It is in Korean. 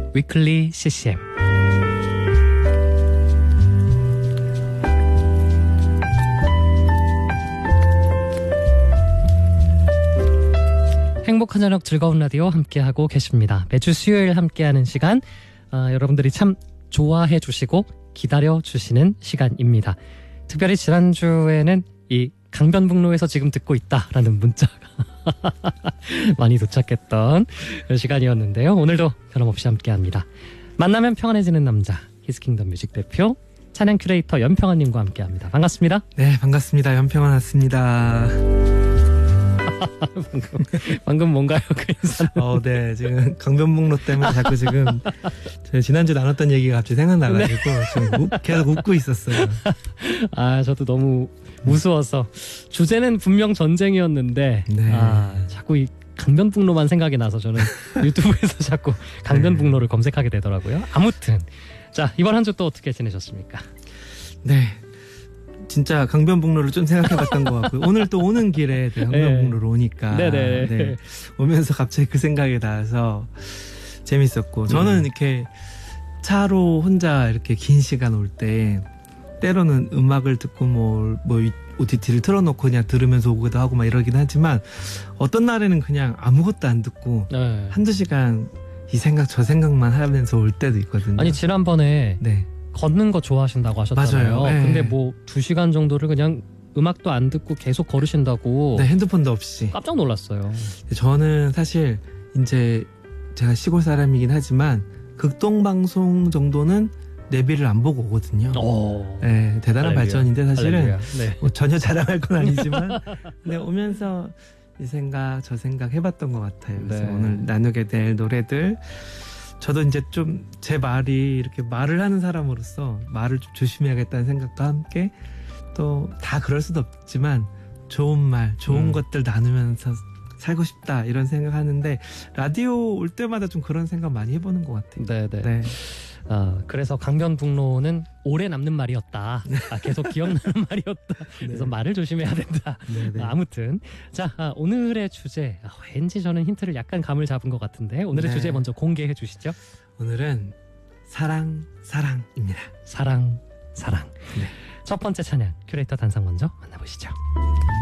위클리 CCM. 행복한 저녁 즐거운 라디오 함께하고 계십니다. 매주 수요일 함께하는 시간, 여러분들이 참 좋아해 주시고 기다려 주시는 시간입니다. 특별히 지난주에는 이 강변북로에서 지금 듣고 있다라는 문자가 많이 도착했던 시간이었는데요. 오늘도 변함없이 함께합니다. 만나면 평안해지는 남자, 히스킹덤 뮤직 대표 찬양 큐레이터 연평안님과 함께합니다. 반갑습니다. 네, 반갑습니다. 연평안 왔습니다. 방금 뭔가요? 그 인사는? 네, 지금 강변북로 때문에 자꾸 지금 지난주 나눴던 얘기가 갑자기 생각나가지고 네. 지금 계속 웃고 있었어요. 저도 너무 무서워서 주제는 분명 전쟁이었는데 네. 자꾸 이 강변북로만 생각이 나서 저는 유튜브에서 자꾸 강변북로를 네. 검색하게 되더라고요. 아무튼 자, 이번 한 주 또 어떻게 지내셨습니까? 네, 진짜 강변북로를 좀 생각해봤던 것 같고요. 오늘 또 오는 길에 강변북로로 오니까 네, 오면서 갑자기 그 생각이 나서 재밌었고, 저는 이렇게 차로 혼자 이렇게 긴 시간 올 때 때로는 음악을 듣고 뭐 OTT를 틀어놓고 그냥 들으면서 오기도 하고 막 이러긴 하지만, 어떤 날에는 그냥 아무것도 안 듣고 한두 시간 이 생각 저 생각만 하면서 올 때도 있거든요. 아니, 지난번에 네. 걷는 거 좋아하신다고 하셨잖아요. 맞아요. 네. 근데 뭐 2시간 정도를 그냥 음악도 안 듣고 계속 걸으신다고. 네, 핸드폰도 없이. 깜짝 놀랐어요. 저는 사실 이제 제가 시골 사람이긴 하지만 극동방송 정도는 내비를 안 보고 오거든요. 네, 대단한 할렐루야. 발전인데 사실은 네. 뭐 전혀 자랑할 건 아니지만 근데 오면서 이 생각 저 생각 해봤던 것 같아요. 그래서 네. 오늘 나누게 될 노래들, 저도 이제 좀 제 말이 이렇게 말을 하는 사람으로서 말을 좀 조심해야겠다는 생각과 함께, 또 다 그럴 수도 없지만 좋은 말, 좋은 것들 나누면서 살고 싶다 이런 생각하는데, 라디오 올 때마다 좀 그런 생각 많이 해보는 것 같아요. 네네. 네. 그래서 강변북로는 오래 남는 말이었다. 계속 기억나는 말이었다. 그래서 네. 말을 조심해야 된다. 아무튼 자, 오늘의 주제, 왠지 저는 힌트를 약간 감을 잡은 것 같은데 오늘의 네. 주제 먼저 공개해 주시죠. 오늘은 사랑입니다. 사랑. 네. 첫 번째 찬양 큐레이터 단상 먼저 만나보시죠.